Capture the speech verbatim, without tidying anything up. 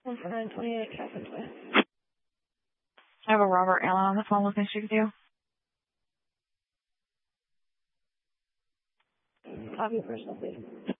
one four nine twenty-eight, Catherine Twin. I have a Robert Allen on the phone looking to speak with you. Copy personal, please.